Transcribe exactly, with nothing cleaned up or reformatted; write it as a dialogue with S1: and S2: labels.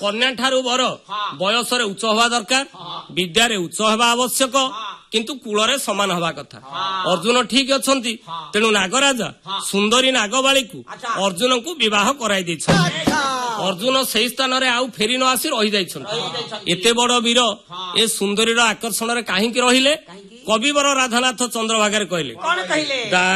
S1: कन्या ठारू बर बयस उच्च हवा दरकार विद्यारे उच्च हवा आवश्यक किंतु कूल समान हवा कथा अर्जुन ठीक अच्छा तेणु नागराजा सुंदरी नागबाड़ी को अर्जुन को विवाह कराई अर्जुन से स्थान में आउ फेरी न आसी रही जाइछन एते बड़ वीर ए सुंदरी आकर्षण कहीं रहिले कविवर राधानाथ चंद्रभागा कहले